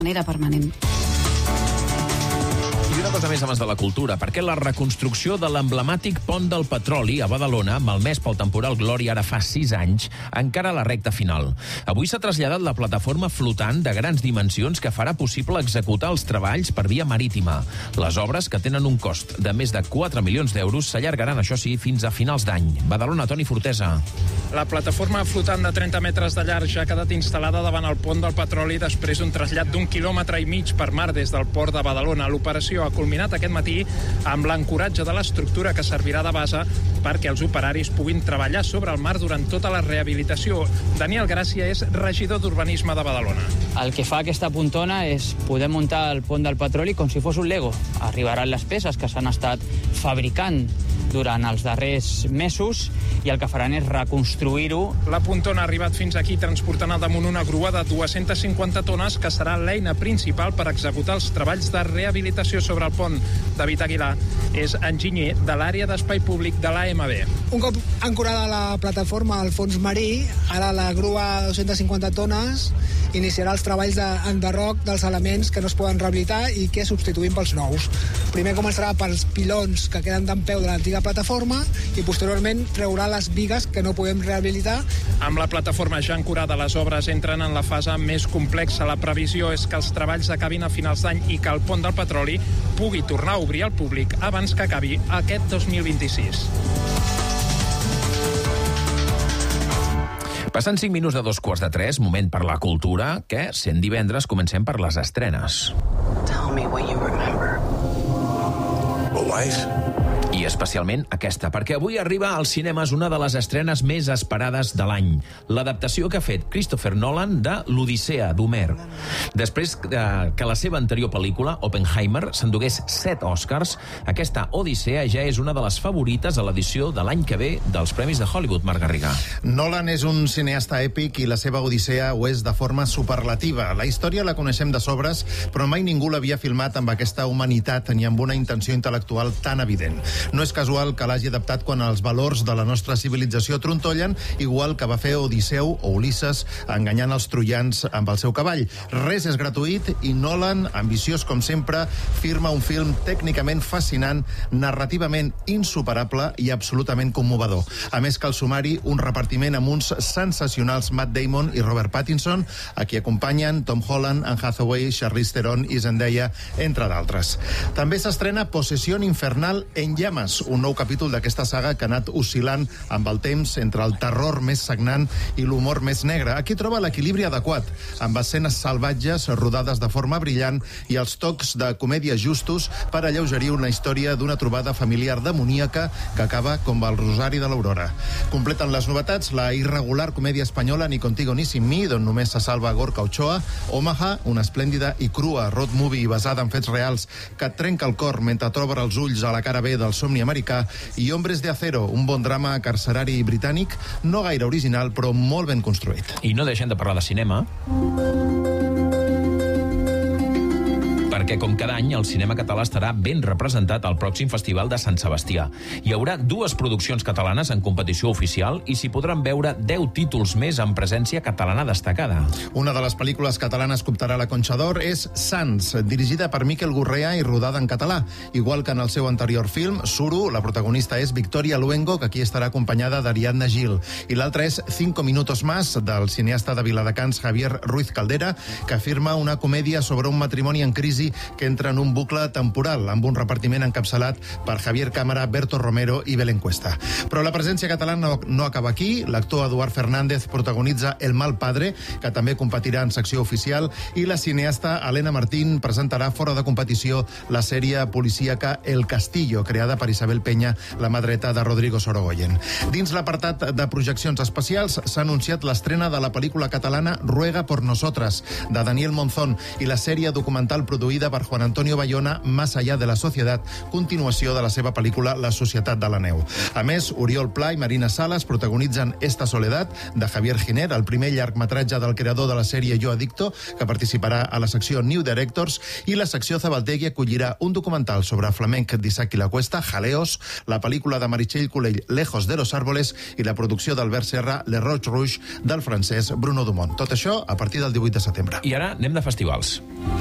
manera permanent. I una cosa més abans de la cultura, perquè la reconstrucció de l'emblemàtic pont del Petroli a Badalona, malmès pel temporal Glòria ara fa 6 anys, encara a la recta final. Avui s'ha traslladat la plataforma flotant de grans dimensions que farà possible executar els treballs per via marítima. Les obres, que tenen un cost de més de 4 milions d'euros, s'allargaran, això sí, fins a finals d'any. Badalona, Toni Fortesa. La plataforma flotant de 30 metres de llarg ja ha quedat instal·lada davant el pont del Petroli després d'un trasllat d'1,5 quilòmetres per mar des del port de Badalona. L'operació ha culminat aquest matí amb l'ancoratge de l'estructura que servirà de base perquè els operaris puguin treballar sobre el mar durant tota la rehabilitació. Daniel Gràcia és regidor d'Urbanisme de Badalona. El que fa aquesta puntona és poder muntar el pont del Petroli com si fos un Lego. Arribaran les peces que s'han estat fabricant durant els darrers mesos i el que faran és reconstruir-ho. La puntona ha arribat fins aquí transportant al damunt una grua de 250 tones que serà l'eina principal per executar els treballs de rehabilitació sobre el pont. David Aguilar és enginyer de l'àrea d'espai públic de l'AMB. Un cop ancorada la plataforma al fons marí, ara la grua de 250 tones iniciarà els treballs d'enderroc dels elements que no es poden rehabilitar i que substituïm pels nous. Primer començarà pels pilons que queden d'empeu de l'antiga plataforma i posteriorment treurà les bigues que no podem rehabilitar. Amb la plataforma ja ancorada, les obres entren en la fase més complexa. La previsió és que els treballs acabin a finals d'any i que el pont del Petroli pugui tornar a obrir al públic abans que acabi aquest 2026. Passant 5 minuts de 2:45, moment per la cultura, que, sent divendres, comencem per les estrenes. Tell me what you remember. The life. I especialment aquesta, perquè avui arriba als cinemes una de les estrenes més esperades de l'any, l'adaptació que ha fet Christopher Nolan de l'Odissea d'Homer. Després que la seva anterior pel·lícula, Oppenheimer, s'endugués 7 Oscars, aquesta Odissea ja és una de les favorites a l'edició de l'any que ve dels Premis de Hollywood. Marc Garriga. Nolan és un cineasta èpic i la seva Odissea ho és de forma superlativa. La història la coneixem de sobres, però mai ningú l'havia filmat amb aquesta humanitat ni amb una intenció intel·lectual tan evident. No és casual que l'hagi adaptat quan els valors de la nostra civilització trontollen, igual que va fer Odisseu o Ulisses enganyant els troians amb el seu cavall. Res és gratuït i Nolan, ambiciós com sempre, firma un film tècnicament fascinant, narrativament insuperable i absolutament commovedor. A més, cal sumar-hi un repartiment amb uns sensacionals Matt Damon i Robert Pattinson, a qui acompanyen Tom Holland, Anne Hathaway, Charlize Theron i Zendaya, entre d'altres. També s'estrena Possessió infernal en llames, un nou capítol d'aquesta saga que ha anat oscil·lant amb el temps entre el terror més sagnant i l'humor més negre. Aquí troba l'equilibri adequat, amb escenes salvatges rodades de forma brillant i els tocs de comèdia justos per alleugerir una història d'una trobada familiar demoníaca que acaba com el Rosari de l'Aurora. Completen les novetats la irregular comèdia espanyola Ni contigo ni sin mí, d'on només se salva Gorka Ochoa, Omaha, una esplèndida i crua road movie basada en fets reals que et trenca el cor mentre t'obre els ulls a la cara B del somni americà, i Hombres de Acero, un bon drama carcerari britànic, no gaire original, però molt ben construït. I no deixem de parlar de cinema, perquè, com cada any, el cinema català estarà ben representat al pròxim Festival de Sant Sebastià. Hi haurà 2 produccions catalanes en competició oficial i s'hi podran veure 10 títols més amb presència catalana destacada. Una de les pel·lícules catalanes que optarà la Conxa d'Or és Sants, dirigida per Miquel Gurrea i rodada en català. Igual que en el seu anterior film, Suro, la protagonista és Victoria Luengo, que aquí estarà acompanyada d'Ariadna Gil. I l'altra és 5 minutos más, del cineasta de Viladecans Javier Ruiz Caldera, que afirma una comèdia sobre un matrimoni en crisi que entra en un bucle temporal, amb un repartiment encapçalat per Javier Cámara, Berto Romero i Belén Cuesta. Però la presència catalana no acaba aquí. L'actor Eduard Fernández protagonitza El mal padre, que també competirà en secció oficial, i la cineasta Helena Martín presentarà fora de competició la sèrie policíaca El Castillo, creada per Isabel Peña, la mà dreta de Rodrigo Sorogoyen. Dins l'apartat de projeccions especials s'ha anunciat l'estrena de la pel·lícula catalana Ruega por nosotras, de Daniel Monzón, i la sèrie documental produïda dirigida per Juan Antonio Bayona, Más allá de la sociedad, continuació de la seva pel·lícula La societat de la neu. A més, Oriol Pla i Marina Salas protagonitzen Esta soledad, de Javier Giner, el primer llargmetratge del creador de la sèrie Yo Adicto, que participarà a la secció New Directors, i la secció Zabaltegui acollirà un documental sobre flamenc d'Isaac i la Cuesta, Jaleos, la pel·lícula de Meritxell Colell, Lejos de los árboles, i la producció d'Albert Serra, Le Roig Rouge, del francès Bruno Dumont. Tot això a partir del 18 de setembre. I ara anem de festivals.